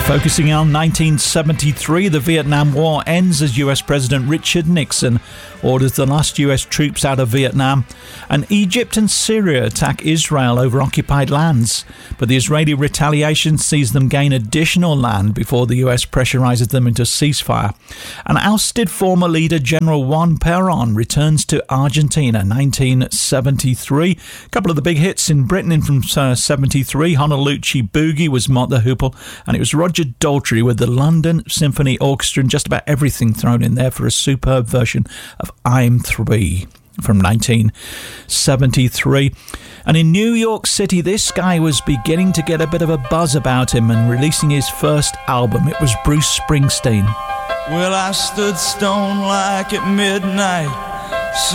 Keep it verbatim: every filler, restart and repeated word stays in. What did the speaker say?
Focusing on nineteen seventy-three, the Vietnam War ends as U S President Richard Nixon orders the last U S troops out of Vietnam, and Egypt and Syria attack Israel over occupied lands. But the Israeli retaliation sees them gain additional land before the U S pressurises them into ceasefire. And ousted former leader General Juan Perón returns to Argentina, nineteen seventy-three. A couple of the big hits in Britain in from uh, seventy-three. Honolulu Boogie was Mott the Hoople, and it was Roger Daltrey with the London Symphony Orchestra and just about everything thrown in there for a superb version of I'm Three from nineteen seventy-three. And in New York City, this guy was beginning to get a bit of a buzz about him and releasing his first album. It was Bruce Springsteen. Well, I stood stone like at midnight